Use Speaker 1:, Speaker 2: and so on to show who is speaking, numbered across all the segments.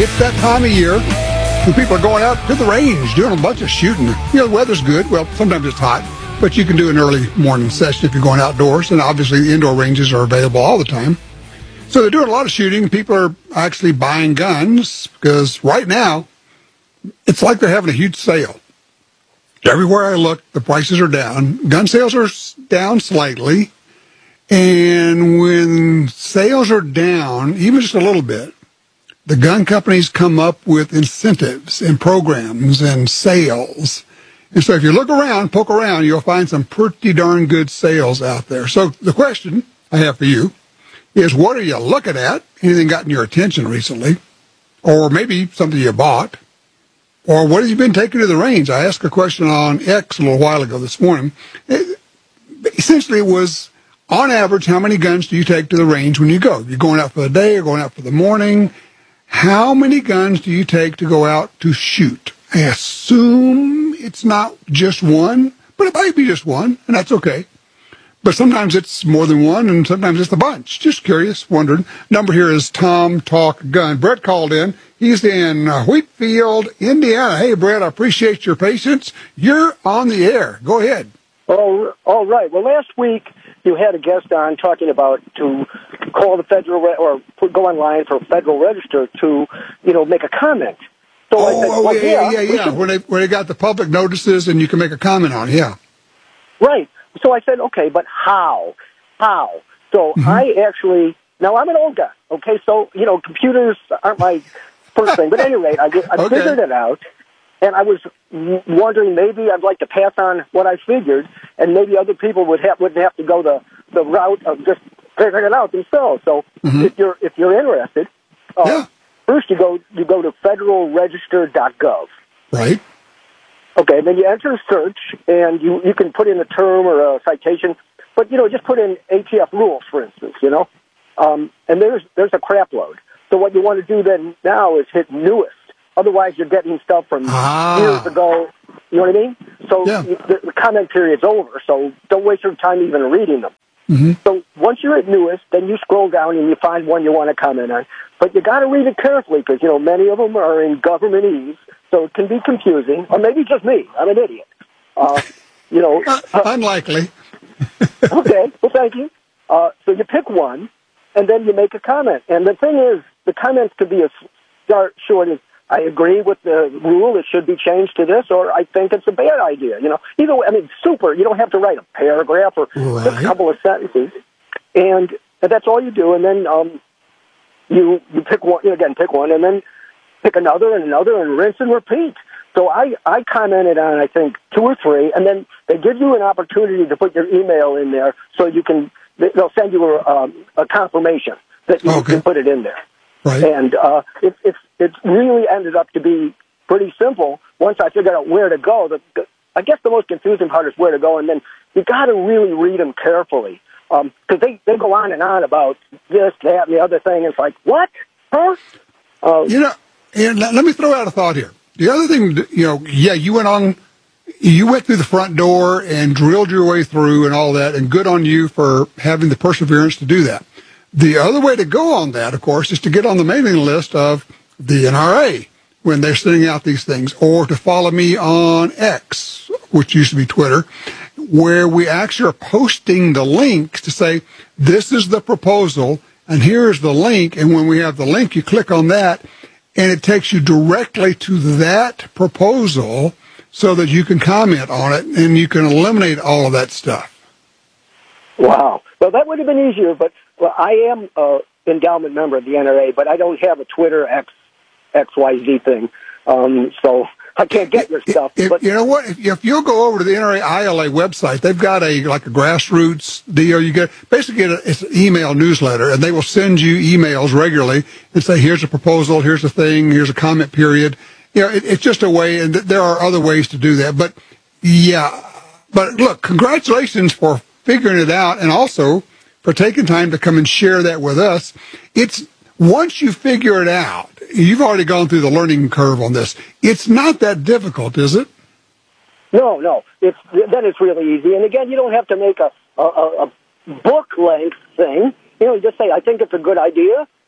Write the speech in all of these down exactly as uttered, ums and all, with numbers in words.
Speaker 1: it's that time of year when people are going out to the range, doing a bunch of shooting. You know, the weather's good. Well, sometimes it's hot, but you can do an early morning session if you're going outdoors. And obviously, the indoor ranges are available all the time. So they're doing a lot of shooting. People are actually buying guns because right now, it's like they're having a huge sale. Everywhere I look, the prices are down. Gun sales are down slightly. And when sales are down, even just a little bit, the gun companies come up with incentives and programs and sales. And so if you look around, poke around, you'll find some pretty darn good sales out there. So the question I have for you is, what are you looking at? Anything gotten your attention recently? Or maybe something you bought? Or what have you been taking to the range? I asked a question on X a little while ago this morning. It, essentially, it was, on average, how many guns do you take to the range when you go? You're going out for the day or going out for the morning? How many guns do you take to go out to shoot? I assume it's not just one, but it might be just one, and that's okay. But sometimes it's more than one, and sometimes it's a bunch. Just curious, wondering. Number here is Tom Talk Gun. Brett called in. He's in uh, Wheatfield, Indiana. Hey, Brett, I appreciate your patience. You're on the air. Go ahead.
Speaker 2: Oh, all right. Well, last week you had a guest on talking about to call the Federal Re- or put, go online for Federal Register to, you know, make a comment. So
Speaker 1: oh,
Speaker 2: I said,
Speaker 1: oh
Speaker 2: well,
Speaker 1: yeah,
Speaker 2: yeah,
Speaker 1: yeah, yeah. yeah.
Speaker 2: Should...
Speaker 1: Where they where they got the public notices and you can make a comment on it. Yeah.
Speaker 2: Right. So I said, okay, but how? How? So
Speaker 1: Mm-hmm.
Speaker 2: I actually, now I'm an old guy, okay? So, you know, computers aren't my first thing. But at any rate, I, I
Speaker 1: okay.
Speaker 2: figured it out, and I was w- wondering maybe I'd like to pass on what I figured, and maybe other people would have, wouldn't have to go the, the route of just figuring it out themselves. So
Speaker 1: mm-hmm.
Speaker 2: if you're if you're interested, uh,
Speaker 1: yeah.
Speaker 2: first you go you go to federal register dot gov.
Speaker 1: Right.
Speaker 2: Okay, then you enter search, and you, you can put in a term or a citation, but, you know, just put in A T F rules, for instance, you know, um, and there's there's a crap load. So what you want to do then now is hit newest. Otherwise, you're getting stuff from
Speaker 1: ah.
Speaker 2: years ago, you know what I mean? So
Speaker 1: yeah.
Speaker 2: the, the comment period's over, so don't waste your time even reading them.
Speaker 1: Mm-hmm.
Speaker 2: So once you're at newest, then you scroll down and you find one you want to comment on. But you got to read it carefully because, you know, many of them are in governmentese, so it can be confusing. Or maybe just me. I'm an idiot. Uh, you know.
Speaker 1: Uh, unlikely.
Speaker 2: Okay. Well, thank you. Uh, so you pick one, and then you make a comment. And the thing is, the comments could be as start short as, I agree with the rule, it should be changed to this, or I think it's a bad idea. You know, either way, I mean, super. You don't have to write a paragraph or
Speaker 1: right.
Speaker 2: just a couple of sentences, and, and that's all you do. And then um, you you pick one, you know, again, pick one, and then pick another and another, and rinse and repeat. So I I commented on I think two or three, and then they give you an opportunity to put your email in there, so you can they'll send you a, um, a confirmation that you
Speaker 1: okay.
Speaker 2: can put it in there.
Speaker 1: Right.
Speaker 2: And uh, it, it, it really ended up to be pretty simple once I figured out where to go. The, the, I guess the most confusing part is where to go, and then you got to really read them carefully because um, they, they go on and on about this, that, and the other thing. It's like, what? Huh? Uh,
Speaker 1: you know, and let me throw out a thought here. The other thing, you know, yeah, you went on, you went through the front door and drilled your way through and all that, and good on you for having the perseverance to do that. The other way to go on that, of course, is to get on the mailing list of the N R A when they're sending out these things, or to follow me on X, which used to be Twitter, where we actually are posting the links to say, this is the proposal, and here's the link, and when we have the link, you click on that, and it takes you directly to that proposal so that you can comment on it, and you can eliminate all of that stuff.
Speaker 2: Wow. Well, that would have been easier, but well, I am an endowment member of the N R A, but I don't have a Twitter X, X Y Z thing, um, so I can't get your stuff.
Speaker 1: If,
Speaker 2: but
Speaker 1: you know what? If, if you'll go over to the N R A I L A website, they've got a like a grassroots deal. You get basically a, it's an email newsletter, and they will send you emails regularly and say, "Here's a proposal. Here's a thing. Here's a comment period." You know, it, it's just a way, and th- there are other ways to do that. But yeah, but look, congratulations for figuring it out, and also for taking time to come and share that with us. It's once you figure it out, you've already gone through the learning curve on this. It's not that difficult, is it?
Speaker 2: No, no. It's then it's really easy. And again, you don't have to make a, a, a book length thing. You know, you just say, I think it's a good idea,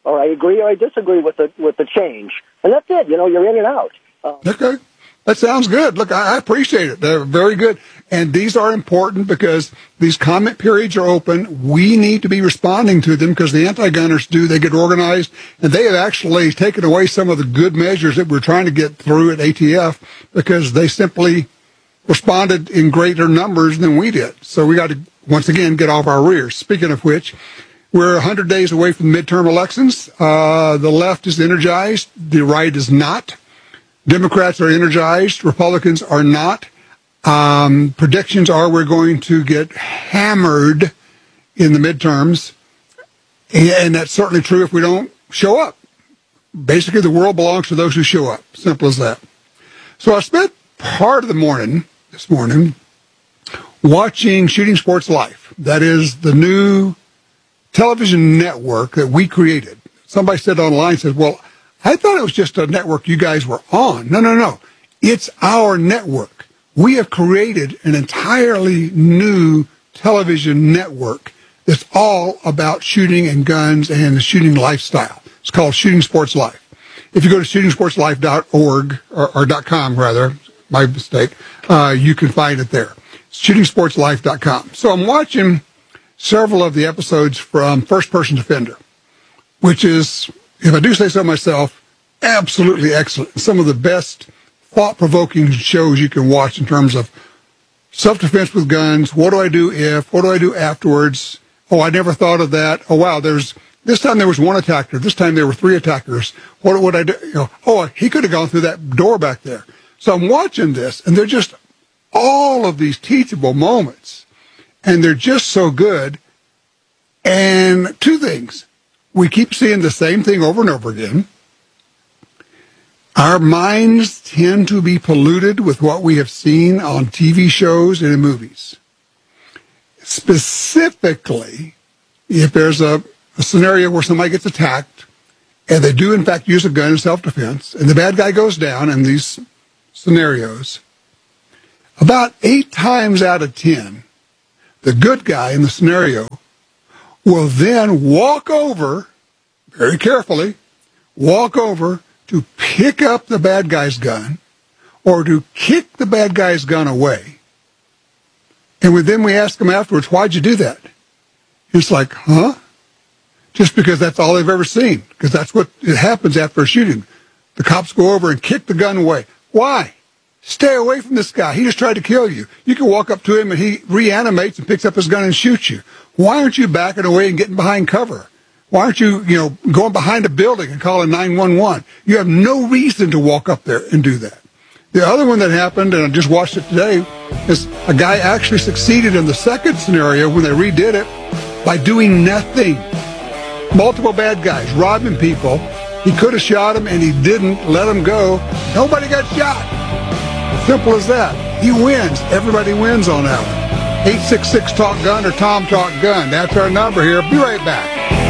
Speaker 2: or I agree or I disagree with the with the change, and that's it. You know, you're in and out. Um,
Speaker 1: okay. That sounds good. Look, I appreciate it. They're very good. And these are important because these comment periods are open. We need to be responding to them because the anti-gunners do. They get organized, and they have actually taken away some of the good measures that we're trying to get through at A T F because they simply responded in greater numbers than we did. So we got to, once again, get off our rears. Speaking of which, we're one hundred days away from midterm elections. Uh, the left is energized. The right is not. Democrats are energized. Republicans are not. Um, predictions are we're going to get hammered in the midterms. And that's certainly true if we don't show up. Basically, the world belongs to those who show up. Simple as that. So I spent part of the morning, this morning, watching Shooting Sports Life. That is the new television network that we created. Somebody said online, said, well, I thought it was just a network you guys were on. No, no, no. It's our network. We have created an entirely new television network that's all about shooting and guns and the shooting lifestyle. It's called Shooting Sports Life. If you go to shooting sports life dot org, or, or .com rather, my mistake, uh, you can find it there. shooting sports life dot com. So I'm watching several of the episodes from First Person Defender, which is, if I do say so myself, absolutely excellent. Some of the best thought-provoking shows you can watch in terms of self-defense with guns. What do I do if? What do I do afterwards? Oh, I never thought of that. Oh, wow, there's this time there was one attacker. This time there were three attackers. What would I do? You know, oh, he could have gone through that door back there. So I'm watching this, and they're just all of these teachable moments, and they're just so good. And two things. We keep seeing the same thing over and over again. Our minds tend to be polluted with what we have seen on T V shows and in movies. Specifically, if there's a, a scenario where somebody gets attacked, and they do in fact use a gun in self-defense, and the bad guy goes down in these scenarios, about eight times out of ten, the good guy in the scenario will then walk over, very carefully, walk over to pick up the bad guy's gun or to kick the bad guy's gun away. And then we ask them afterwards, why'd you do that? It's like, huh? Just because that's all they've ever seen, because that's what it happens after a shooting. The cops go over and kick the gun away. Why? Stay away from this guy. He just tried to kill you. You can walk up to him and he reanimates and picks up his gun and shoots you. Why aren't you backing away and getting behind cover? Why aren't you, you know, going behind a building and calling nine one one? You have no reason to walk up there and do that. The other one that happened, and I just watched it today, is a guy actually succeeded in the second scenario when they redid it by doing nothing. Multiple bad guys robbing people. He could have shot him and he didn't. Let him go. Nobody got shot. Simple as that. He wins. Everybody wins on that one. eight six six talk gun or Tom Talk Gun. That's our number here. Be right back.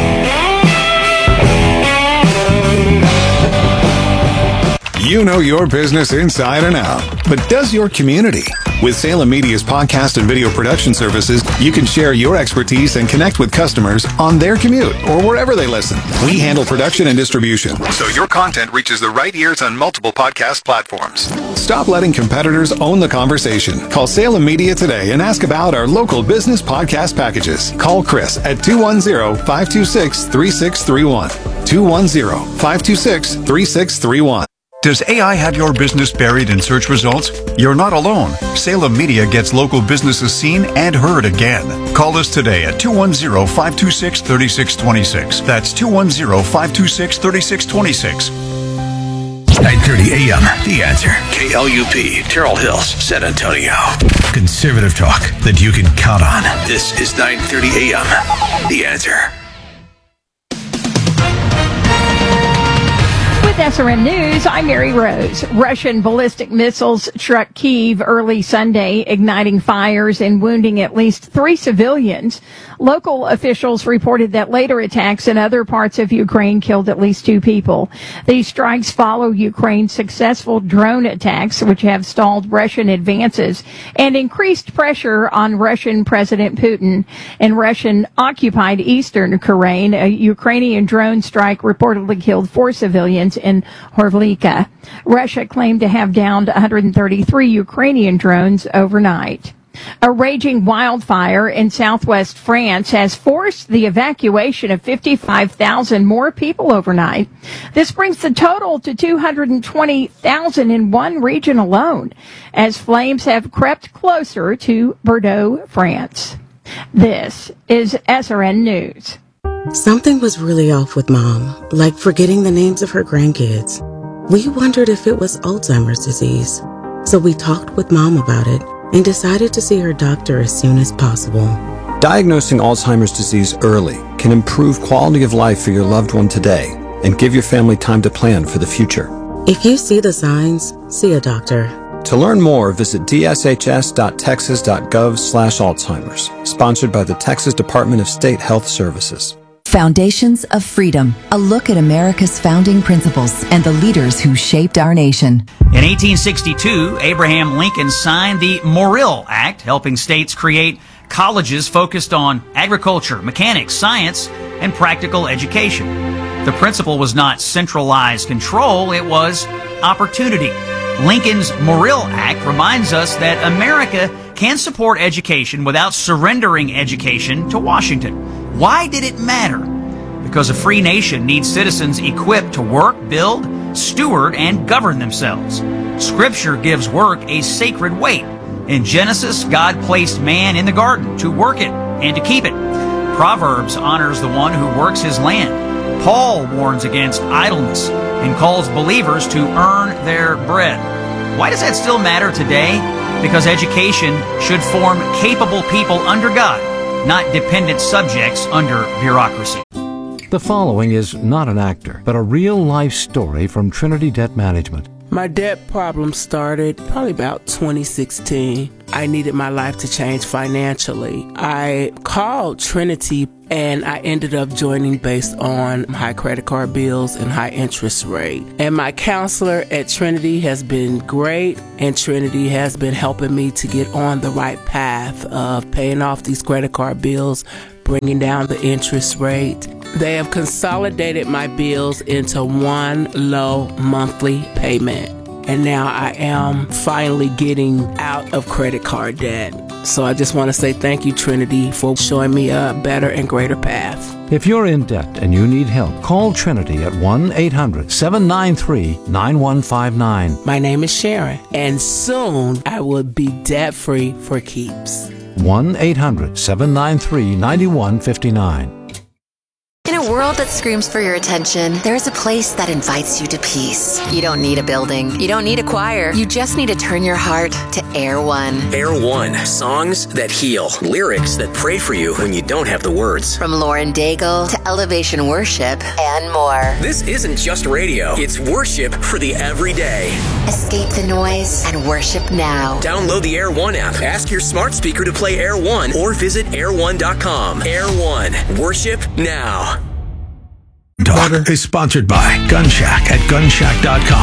Speaker 3: You know your business inside and out, but does your community? With Salem Media's podcast and video production services, you can share your expertise and connect with customers on their commute or wherever they listen. We handle production and distribution, so your content reaches the right ears on multiple podcast platforms. Stop letting competitors own the conversation. Call Salem Media today and ask about our local business podcast packages. Call Chris at two one zero, five two six, three six three one. two one zero, five two six, three six three one.
Speaker 4: Does A I have your business buried in search results? You're not alone. Salem Media gets local businesses seen and heard again. Call us today at two one zero, five two six, three six two six. That's two one zero, five two six, three six two six.
Speaker 5: nine thirty a.m. The Answer. K L U P, Terrell Hills, San Antonio. Conservative talk that you can count on. This is nine thirty a.m. The Answer.
Speaker 6: With S R N News, I'm Mary Rose. Russian ballistic missiles struck Kyiv early Sunday, igniting fires and wounding at least three civilians. Local officials reported that later attacks in other parts of Ukraine killed at least two people. These strikes follow Ukraine's successful drone attacks, which have stalled Russian advances and increased pressure on Russian President Putin. In Russian-occupied eastern Ukraine, a Ukrainian drone strike reportedly killed four civilians in Horvlivka. Russia claimed to have downed one hundred thirty-three Ukrainian drones overnight. A raging wildfire in southwest France has forced the evacuation of fifty-five thousand more people overnight. This brings the total to two hundred twenty thousand in one region alone, as flames have crept closer to Bordeaux, France. This is S R N News.
Speaker 7: Something was really off with Mom, like forgetting the names of her grandkids. We wondered if it was Alzheimer's disease. So we talked with Mom about it and decided to see her doctor as soon as possible.
Speaker 8: Diagnosing Alzheimer's disease early can improve quality of life for your loved one today and give your family time to plan for the future.
Speaker 7: If you see the signs, see a doctor.
Speaker 8: To learn more, visit d s h s dot texas dot gov slash Alzheimer's, sponsored by the Texas Department of State Health Services.
Speaker 9: Foundations of Freedom, a look at America's founding principles and the leaders who shaped our nation.
Speaker 10: In eighteen sixty-two, Abraham Lincoln signed the Morrill Act, helping states create colleges focused on agriculture, mechanics, science, and practical education. The principle was not centralized control, it was opportunity. Lincoln's Morrill Act reminds us that America can support education without surrendering education to Washington. Why did it matter? Because a free nation needs citizens equipped to work, build, steward, and govern themselves. Scripture gives work a sacred weight. In Genesis, God placed man in the garden to work it and to keep it. Proverbs honors the one who works his land. Paul warns against idleness and calls believers to earn their bread. Why does that still matter today? Because education should form capable people under God, not dependent subjects under bureaucracy.
Speaker 11: The following is not an actor, but a real-life story from Trinity Debt Management.
Speaker 12: My debt problem started probably about twenty sixteen. I needed my life to change financially. I called Trinity and I ended up joining based on high credit card bills and high interest rate. And my counselor at Trinity has been great, and Trinity has been helping me to get on the right path of paying off these credit card bills, bringing down the interest rate. They have consolidated my bills into one low monthly payment. And now I am finally getting out of credit card debt. So I just want to say thank you, Trinity, for showing me a better and greater path.
Speaker 11: If you're in debt and you need help, call Trinity at one eight hundred seven nine three nine one five nine.
Speaker 12: My name is Sharon, and soon I will be debt-free for keeps.
Speaker 11: one eight hundred seven nine three nine one five nine.
Speaker 13: In a world that screams for your attention, there's a place that invites you to peace. You don't need a building. You don't need a choir. You just need to turn your heart to Air One.
Speaker 14: Air One. Songs that heal. Lyrics that pray for you when you don't have the words.
Speaker 13: From Lauren Daigle to Elevation Worship and more.
Speaker 14: This isn't just radio. It's worship for the everyday.
Speaker 13: Escape the noise and worship now.
Speaker 14: Download the Air One app. Ask your smart speaker to play Air One or visit air one dot com. Air One. Worship now.
Speaker 5: Talk is sponsored by Gun Shack at gun shack dot com.